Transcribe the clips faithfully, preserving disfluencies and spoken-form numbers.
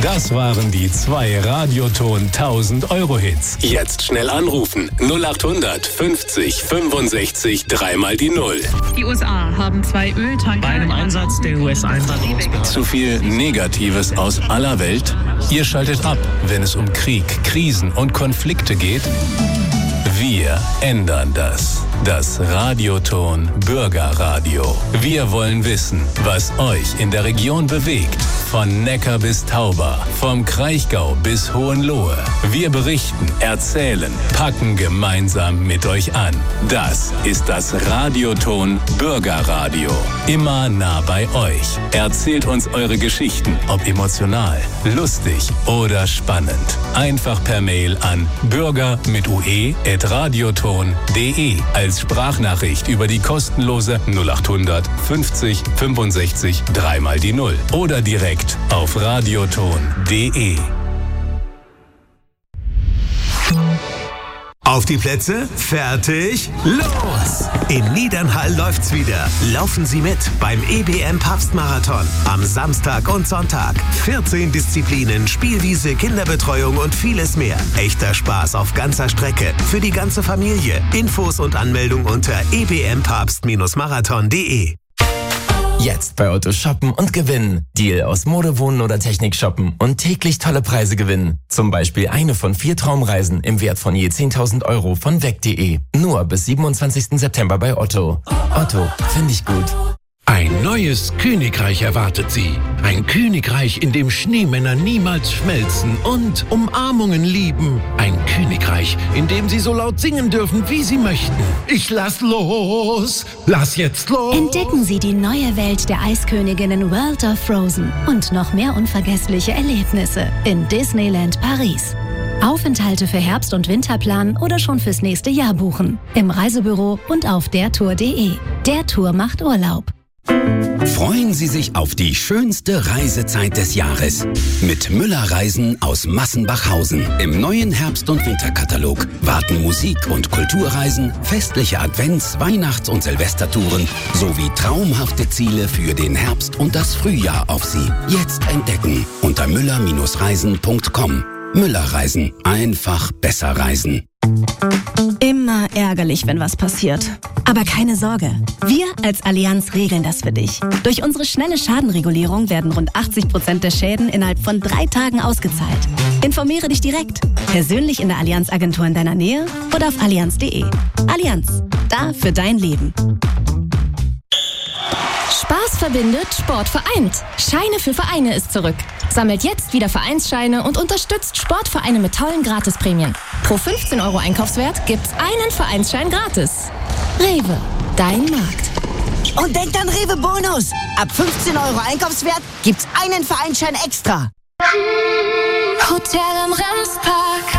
Das waren die zwei Radioton tausend Euro Hits. Jetzt schnell anrufen. null acht hundert fünfzig fünfundsechzig dreimal die Null. Die U S A haben zwei Öltanker. Bei einem Einsatz der U S-Einwanderungsbehörde. Zu viel Negatives aus aller Welt? Ihr schaltet ab, wenn es um Krieg, Krisen und Konflikte geht? Wir ändern das. Das Radioton Bürgerradio. Wir wollen wissen, was euch in der Region bewegt. Von Neckar bis Tauber, vom Kraichgau bis Hohenlohe. Wir berichten, erzählen, packen gemeinsam mit euch an. Das ist das Radioton Bürgerradio. Immer nah bei euch. Erzählt uns eure Geschichten, ob emotional, lustig oder spannend. Einfach per Mail an bürger mit ue at radioton punkt de als Sprachnachricht über die kostenlose null acht hundert fünfzig fünfundsechzig dreimal die Null oder direkt auf radioton punkt de. Auf die Plätze, fertig, los! In Niedernhall läuft's wieder. Laufen Sie mit beim E B M Papstmarathon am Samstag und Sonntag. vierzehn Disziplinen, Spielwiese, Kinderbetreuung und vieles mehr. Echter Spaß auf ganzer Strecke für die ganze Familie. Infos und Anmeldung unter e b m papst marathon punkt de. Jetzt bei Otto shoppen und gewinnen. Deal aus Mode, Wohnen oder Technik shoppen und täglich tolle Preise gewinnen. Zum Beispiel eine von vier Traumreisen im Wert von je zehntausend Euro von weg punkt de. Nur bis siebenundzwanzigsten September bei Otto. Otto, finde ich gut. Ein neues Königreich erwartet Sie. Ein Königreich, in dem Schneemänner niemals schmelzen und Umarmungen lieben. Ein Königreich, in dem Sie so laut singen dürfen, wie Sie möchten. Ich lass los, lass jetzt los. Entdecken Sie die neue Welt der Eisköniginnen World of Frozen und noch mehr unvergessliche Erlebnisse in Disneyland Paris. Aufenthalte für Herbst- und Winter planen oder schon fürs nächste Jahr buchen. Im Reisebüro und auf der tour punkt de. Der Tour macht Urlaub. Freuen Sie sich auf die schönste Reisezeit des Jahres mit Müller-Reisen aus Massenbachhausen. Im neuen Herbst- und Winterkatalog warten Musik- und Kulturreisen, festliche Advents-, Weihnachts- und Silvestertouren sowie traumhafte Ziele für den Herbst und das Frühjahr auf Sie. Jetzt entdecken unter müller Reisen punkt com. Müller-Reisen. Einfach besser reisen. Immer ärgerlich, wenn was passiert. Aber keine Sorge. Wir als Allianz regeln das für dich. Durch unsere schnelle Schadenregulierung werden rund achtzig Prozent der Schäden innerhalb von drei Tagen ausgezahlt. Informiere dich direkt. Persönlich in der Allianz-Agentur in deiner Nähe oder auf allianz punkt de. Allianz. Da für dein Leben. Spaß verbindet, Sport vereint. Scheine für Vereine ist zurück. Sammelt jetzt wieder Vereinsscheine und unterstützt Sportvereine mit tollen Gratisprämien. Pro fünfzehn Euro Einkaufswert gibt's einen Vereinsschein gratis. Rewe, dein Markt. Und denkt an Rewe Bonus. Ab fünfzehn Euro Einkaufswert gibt's einen Vereinsschein extra. Hotel am Remspark.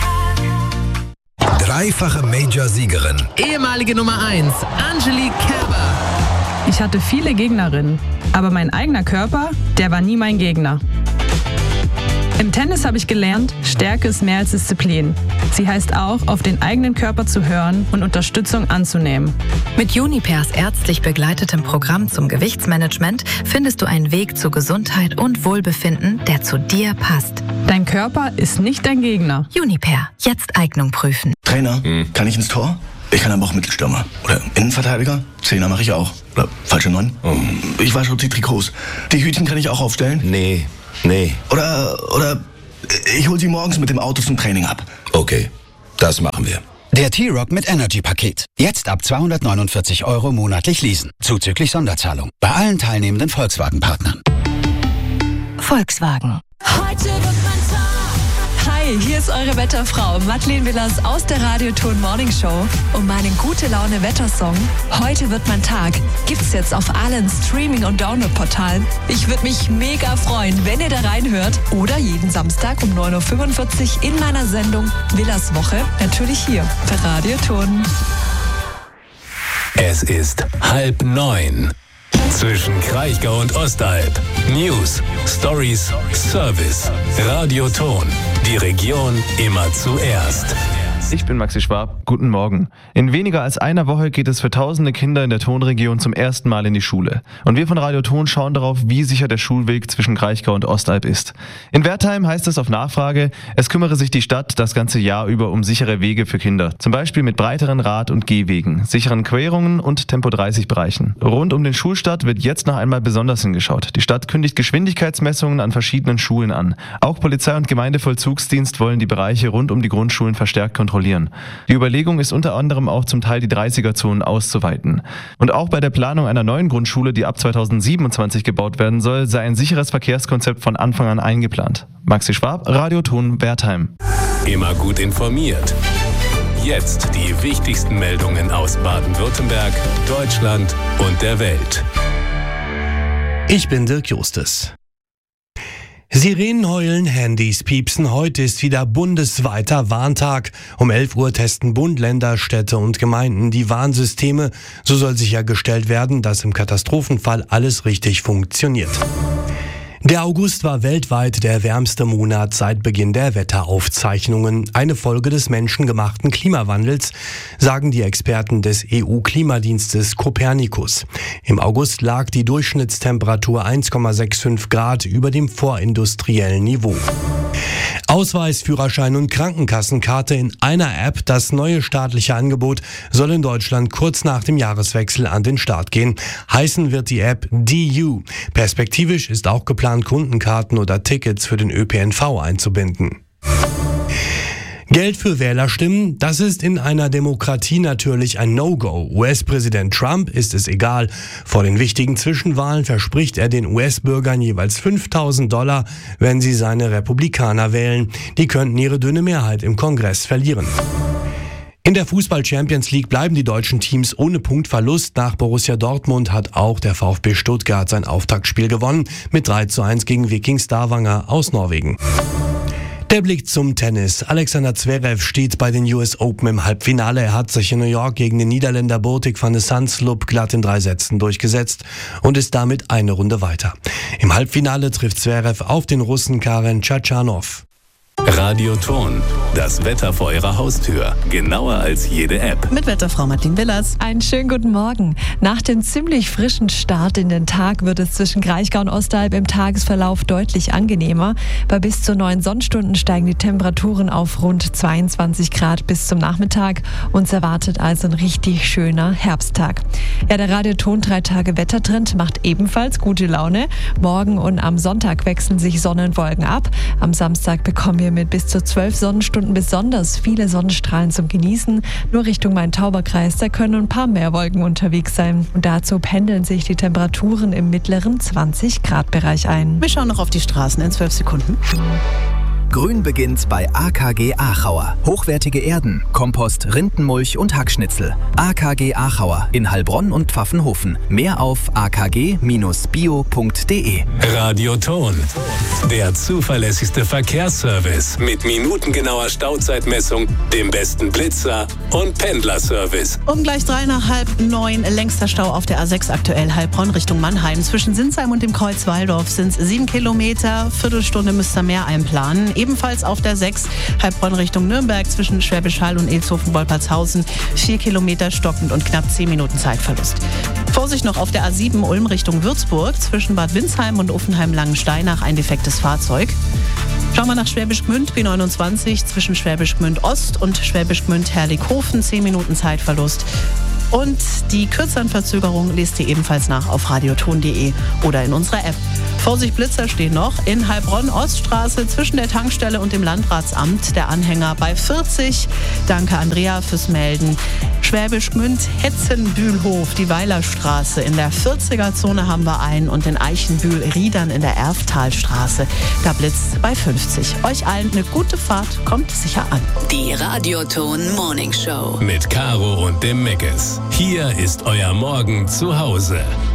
Dreifache Major-Siegerin. Ehemalige Nummer eins, Angelique Kerber. Ich hatte viele Gegnerinnen, aber mein eigener Körper, der war nie mein Gegner. Im Tennis habe ich gelernt, Stärke ist mehr als Disziplin. Sie heißt auch, auf den eigenen Körper zu hören und Unterstützung anzunehmen. Mit Junipers ärztlich begleitetem Programm zum Gewichtsmanagement findest du einen Weg zu Gesundheit und Wohlbefinden, der zu dir passt. Dein Körper ist nicht dein Gegner. Juniper, jetzt Eignung prüfen. Trainer, hm. kann ich ins Tor? Ich kann aber auch Mittelstürmer. Oder Innenverteidiger. Zehner mache ich auch. Oder falsche Neun. Oh. Ich wasche die Trikots. Die Hütchen kann ich auch aufstellen? Nee, nee. Oder, oder ich hole sie morgens mit dem Auto zum Training ab. Okay, das machen wir. Der T-Rock mit Energy-Paket. Jetzt ab zweihundertneunundvierzig Euro monatlich leasen. Zuzüglich Sonderzahlung. Bei allen teilnehmenden Volkswagen-Partnern. Volkswagen. Heute wird man Tag. Hi, hier ist eure Wetterfrau Madeleine Willers aus der Radioton Morning Show. Und meinen Gute-Laune-Wettersong Heute wird mein Tag gibt's jetzt auf allen Streaming- und Download-Portalen. Ich würde mich mega freuen, wenn ihr da reinhört. Oder jeden Samstag um neun Uhr fünfundvierzig in meiner Sendung Willers Woche. Natürlich hier bei Radioton. Es ist halb neun. Zwischen Kraichgau und Ostalb. News, Stories, Service. Radioton. Die Region immer zuerst. Ich bin Maxi Schwab. Guten Morgen. In weniger als einer Woche geht es für tausende Kinder in der Tonregion zum ersten Mal in die Schule. Und wir von Radio Ton schauen darauf, wie sicher der Schulweg zwischen Kraichgau und Ostalb ist. In Wertheim heißt es auf Nachfrage, es kümmere sich die Stadt das ganze Jahr über um sichere Wege für Kinder. Zum Beispiel mit breiteren Rad- und Gehwegen, sicheren Querungen und Tempo dreißig Bereichen. Rund um den Schulstart wird jetzt noch einmal besonders hingeschaut. Die Stadt kündigt Geschwindigkeitsmessungen an verschiedenen Schulen an. Auch Polizei und Gemeindevollzugsdienst wollen die Bereiche rund um die Grundschulen verstärkt kontrollieren. Die Überlegung ist unter anderem auch zum Teil die dreißiger-Zonen auszuweiten. Und auch bei der Planung einer neuen Grundschule, die ab zweitausendsiebenundzwanzig gebaut werden soll, sei ein sicheres Verkehrskonzept von Anfang an eingeplant. Maxi Schwab, Radio Ton, Wertheim. Immer gut informiert. Jetzt die wichtigsten Meldungen aus Baden-Württemberg, Deutschland und der Welt. Ich bin Dirk Justus. Sirenen heulen, Handys piepsen. Heute ist wieder bundesweiter Warntag. Um elf Uhr testen Bund, Länder, Städte und Gemeinden die Warnsysteme. So soll sichergestellt werden, dass im Katastrophenfall alles richtig funktioniert. Der August war weltweit der wärmste Monat seit Beginn der Wetteraufzeichnungen. Eine Folge des menschengemachten Klimawandels, sagen die Experten des E U-Klimadienstes Copernicus. Im August lag die Durchschnittstemperatur eins Komma fünfundsechzig Grad über dem vorindustriellen Niveau. Ausweis, Führerschein und Krankenkassenkarte in einer App. Das neue staatliche Angebot soll in Deutschland kurz nach dem Jahreswechsel an den Start gehen. Heißen wird die App D U. Perspektivisch ist auch geplant, Kundenkarten oder Tickets für den Ö P N V einzubinden. Geld für Wählerstimmen, das ist in einer Demokratie natürlich ein No-Go. U S-Präsident Trump ist es egal. Vor den wichtigen Zwischenwahlen verspricht er den U S-Bürgern jeweils fünftausend Dollar, wenn sie seine Republikaner wählen. Die könnten ihre dünne Mehrheit im Kongress verlieren. In der Fußball-Champions League bleiben die deutschen Teams ohne Punktverlust. Nach Borussia Dortmund hat auch der VfB Stuttgart sein Auftaktspiel gewonnen mit drei zu eins gegen Viking Stavanger aus Norwegen. Der Blick zum Tennis. Alexander Zverev steht bei den U S Open im Halbfinale. Er hat sich in New York gegen den Niederländer Botic van de Zandschulp glatt in drei Sätzen durchgesetzt und ist damit eine Runde weiter. Im Halbfinale trifft Zverev auf den Russen Karen Tschatschanow. Radio Ton, das Wetter vor Ihrer Haustür. Genauer als jede App. Mit Wetterfrau Martin Willers. Einen schönen guten Morgen. Nach dem ziemlich frischen Start in den Tag wird es zwischen Kraichgau und Ostalb im Tagesverlauf deutlich angenehmer. Bei bis zu neun Sonnenstunden steigen die Temperaturen auf rund zweiundzwanzig Grad bis zum Nachmittag. Uns erwartet also ein richtig schöner Herbsttag. Ja, der Radio Ton drei Tage Wettertrend macht ebenfalls gute Laune. Morgen und am Sonntag wechseln sich Sonne und Wolken ab. Am Samstag bekommen wir mit bis zu zwölf Sonnenstunden besonders viele Sonnenstrahlen zum Genießen. Nur Richtung Main-Tauber-Kreis, da können ein paar mehr Wolken unterwegs sein. Und dazu pendeln sich die Temperaturen im mittleren zwanzig Grad Bereich ein. Wir schauen noch auf die Straßen in zwölf Sekunden. Grün beginnt bei A K G Achauer. Hochwertige Erden, Kompost, Rindenmulch und Hackschnitzel. A K G Achauer in Heilbronn und Pfaffenhofen. Mehr auf a k g Bindestrich bio punkt d e. Radio Ton, der zuverlässigste Verkehrsservice mit minutengenauer Stauzeitmessung, dem besten Blitzer und Pendlerservice. Um gleich drei nach halb neun, längster Stau auf der A sechs aktuell Heilbronn Richtung Mannheim. Zwischen Sinsheim und dem Kreuz Waldorf sind es sieben Kilometer. Viertelstunde müsst ihr mehr einplanen. Ebenfalls auf der sechs, Heilbronn Richtung Nürnberg, zwischen Schwäbisch Hall und Ilshofen-Wolpertshausen, vier Kilometer stockend und knapp zehn Minuten Zeitverlust. Vorsicht noch auf der A sieben Ulm Richtung Würzburg, zwischen Bad Windsheim und Uffenheim-Langensteinach ein defektes Fahrzeug. Schauen wir nach Schwäbisch Gmünd, B neunundzwanzig, zwischen Schwäbisch Gmünd Ost und Schwäbisch Gmünd Herrlighofen, zehn Minuten Zeitverlust. Und die kürzeren Verzögerungen lest ihr ebenfalls nach auf radioton punkt de oder in unserer App. Vorsicht, Blitzer stehen noch in Heilbronn Oststraße zwischen der Tankstelle und dem Landratsamt. Der Anhänger bei vierzig. Danke Andrea fürs Melden. Schwäbisch Gmünd Hetzenbühlhof, die Weilerstraße. In der vierziger-Zone haben wir einen und in Eichenbühl-Riedern in der Erftalstraße. Da blitzt bei fünfzig. Euch allen eine gute Fahrt, kommt sicher an. Die Radioton Morning Show. Mit Caro und dem Meckes. Hier ist euer Morgen zu Hause.